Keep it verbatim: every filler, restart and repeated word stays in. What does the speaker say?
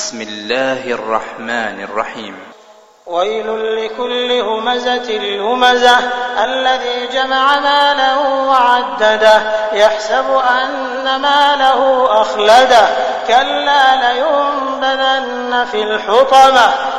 بسم الله الرحمن الرحيم. ويل لكل همزة لمزة الذي جمع ماله وعدده يحسب أن ماله أخلده كلا لينبذن في الحطمة